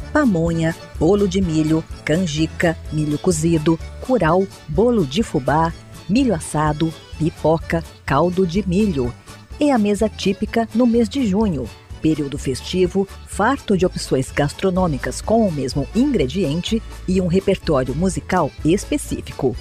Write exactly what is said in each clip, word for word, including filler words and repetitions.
pamonha, bolo de milho, canjica, milho cozido, curau, bolo de fubá, milho assado, pipoca, caldo de milho. É a mesa típica no mês de junho, período festivo, farto de opções gastronômicas com o mesmo ingrediente e um repertório musical específico.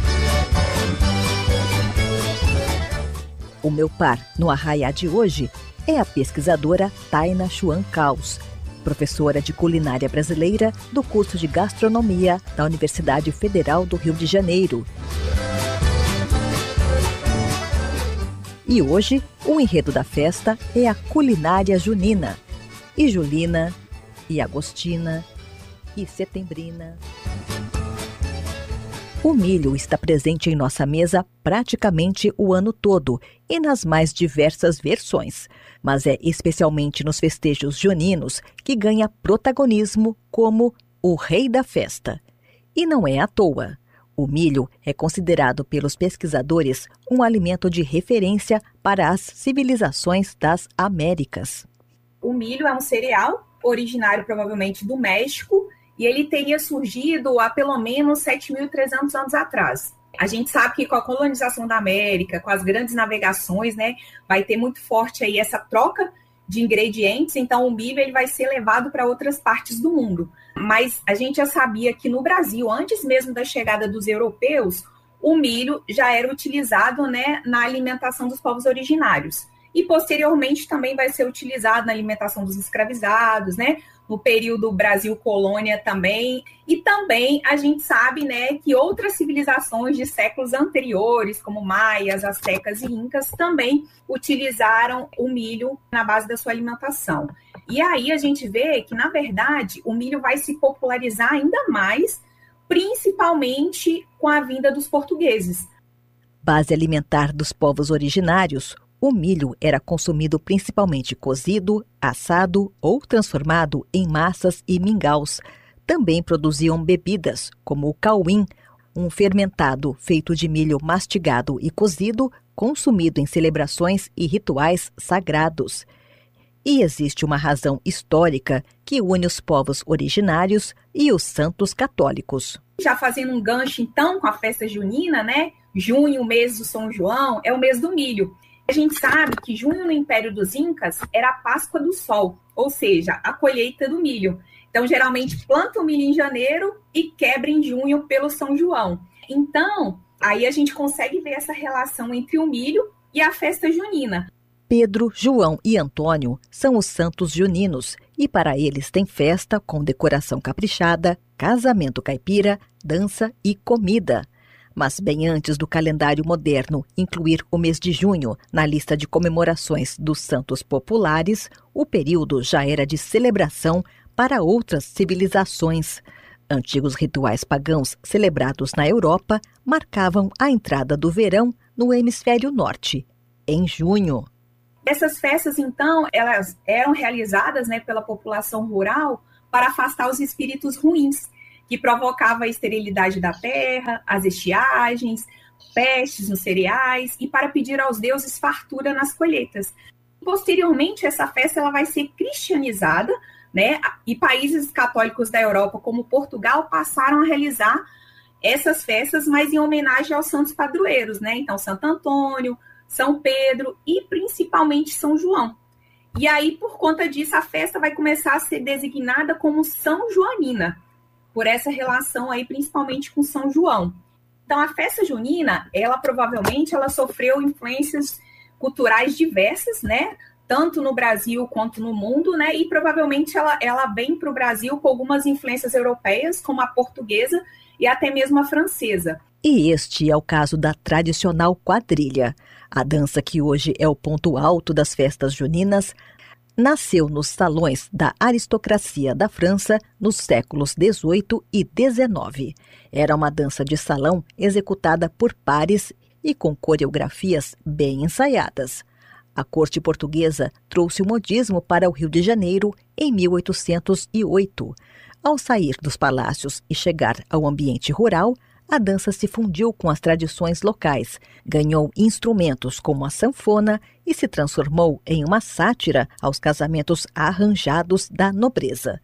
O meu par no Arraiá de hoje é a pesquisadora Taina Chuan Caus, professora de culinária brasileira do curso de gastronomia da Universidade Federal do Rio de Janeiro. E hoje, o enredo da festa é a culinária junina. E julina, e agostina, e setembrina. O milho está presente em nossa mesa praticamente o ano todo e nas mais diversas versões, mas é especialmente nos festejos juninos que ganha protagonismo como o rei da festa. E não é à toa. O milho é considerado pelos pesquisadores um alimento de referência para as civilizações das Américas. O milho é um cereal originário provavelmente do México, e ele teria surgido há pelo menos sete mil e trezentos anos atrás. A gente sabe que com a colonização da América, com as grandes navegações, né, vai ter muito forte aí essa troca de ingredientes, então o milho ele vai ser levado para outras partes do mundo. Mas a gente já sabia que no Brasil, antes mesmo da chegada dos europeus, o milho já era utilizado, né, na alimentação dos povos originários. E posteriormente também vai ser utilizado na alimentação dos escravizados, né? No período Brasil colônia também, e também a gente sabe, né, que outras civilizações de séculos anteriores, como maias, astecas e incas, também utilizaram o milho na base da sua alimentação. E aí a gente vê que, na verdade, o milho vai se popularizar ainda mais, principalmente com a vinda dos portugueses. Base alimentar dos povos originários, o milho era consumido principalmente cozido, assado ou transformado em massas e mingaus. Também produziam bebidas, como o cauim, um fermentado feito de milho mastigado e cozido, consumido em celebrações e rituais sagrados. E existe uma razão histórica que une os povos originários e os santos católicos. Já fazendo um gancho, então, com a festa junina, né? Junho, o mês do São João, é o mês do milho. A gente sabe que junho no Império dos Incas era a Páscoa do Sol, ou seja, a colheita do milho. Então, geralmente, planta o milho em janeiro e quebra em junho pelo São João. Então, aí a gente consegue ver essa relação entre o milho e a festa junina. Pedro, João e Antônio são os santos juninos e para eles tem festa com decoração caprichada, casamento caipira, dança e comida. Mas bem antes do calendário moderno incluir o mês de junho na lista de comemorações dos santos populares, o período já era de celebração para outras civilizações. Antigos rituais pagãos celebrados na Europa marcavam a entrada do verão no hemisfério norte, em junho. Essas festas, então, elas eram realizadas, né, pela população rural para afastar os espíritos ruins, que provocava a esterilidade da terra, as estiagens, pestes nos cereais e para pedir aos deuses fartura nas colheitas. Posteriormente, essa festa ela vai ser cristianizada, né? E países católicos da Europa, como Portugal, passaram a realizar essas festas, mas em homenagem aos santos padroeiros, né? Então, Santo Antônio, São Pedro e principalmente São João. E aí, por conta disso, a festa vai começar a ser designada como São Joanina, por essa relação aí, principalmente com São João. Então, a festa junina, ela provavelmente ela sofreu influências culturais diversas, né? Tanto no Brasil quanto no mundo, né? E provavelmente ela, ela vem para o Brasil com algumas influências europeias, como a portuguesa e até mesmo a francesa. E este é o caso da tradicional quadrilha. A dança que hoje é o ponto alto das festas juninas nasceu nos salões da aristocracia da França nos séculos dezoito e dezenove. Era uma dança de salão executada por pares e com coreografias bem ensaiadas. A corte portuguesa trouxe o modismo para o Rio de Janeiro em mil oitocentos e oito. Ao sair dos palácios e chegar ao ambiente rural, a dança se fundiu com as tradições locais, ganhou instrumentos como a sanfona e se transformou em uma sátira aos casamentos arranjados da nobreza.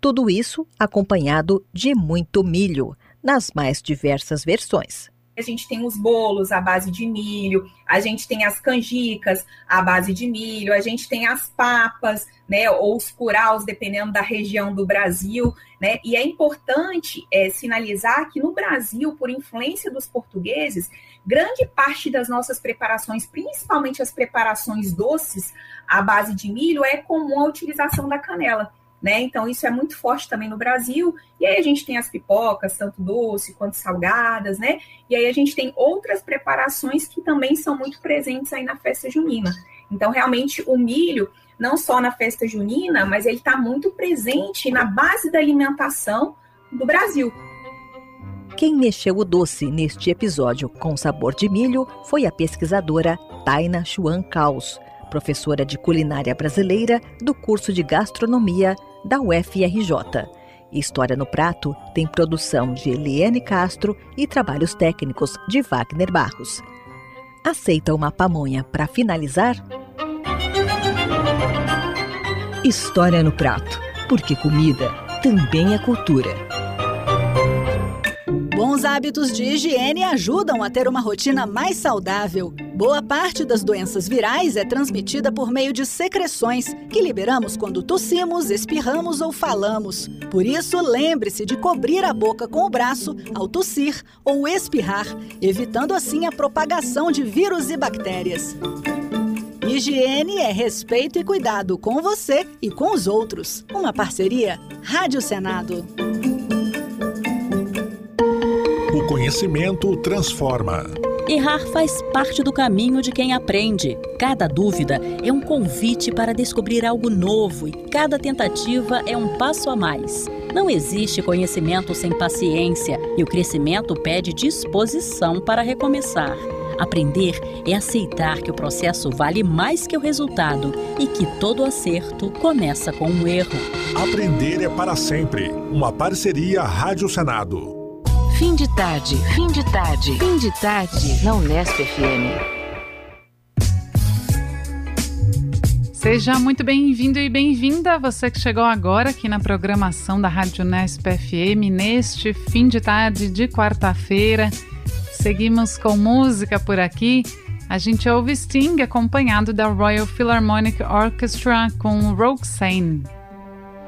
Tudo isso acompanhado de muito milho, nas mais diversas versões. A gente tem os bolos à base de milho, a gente tem as canjicas à base de milho, a gente tem as papas, né, ou os curaus, dependendo da região do Brasil, né? E é importante é, sinalizar que no Brasil, por influência dos portugueses, grande parte das nossas preparações, principalmente as preparações doces à base de milho, é comum a utilização da canela. Né? Então, isso é muito forte também no Brasil. E aí a gente tem as pipocas, tanto doce quanto salgadas, né? E aí a gente tem outras preparações que também são muito presentes aí na festa junina. Então, realmente, o milho, não só na festa junina, mas ele está muito presente na base da alimentação do Brasil. Quem mexeu o doce neste episódio com sabor de milho foi a pesquisadora Taina Chuan Caos, professora de culinária brasileira do curso de gastronomia da U F R J. História no Prato tem produção de Eliane Castro e trabalhos técnicos de Wagner Barros. Aceita uma pamonha para finalizar? História no Prato, porque comida também é cultura. Bons hábitos de higiene ajudam a ter uma rotina mais saudável. Boa parte das doenças virais é transmitida por meio de secreções que liberamos quando tossimos, espirramos ou falamos. Por isso, lembre-se de cobrir a boca com o braço ao tossir ou espirrar, evitando assim a propagação de vírus e bactérias. Higiene é respeito e cuidado com você e com os outros. Uma parceria Rádio Senado. O conhecimento transforma. Errar faz parte do caminho de quem aprende. Cada dúvida é um convite para descobrir algo novo e cada tentativa é um passo a mais. Não existe conhecimento sem paciência e o crescimento pede disposição para recomeçar. Aprender é aceitar que o processo vale mais que o resultado e que todo acerto começa com um erro. Aprender é para sempre. Uma parceria Rádio Senado. Fim de tarde, fim de tarde, fim de tarde na Unesp F M. Seja muito bem-vindo e bem-vinda, você que chegou agora aqui na programação da Rádio Unesp F M neste fim de tarde de quarta-feira. Seguimos com música por aqui. A gente ouve Sting acompanhado da Royal Philharmonic Orchestra com Roxanne.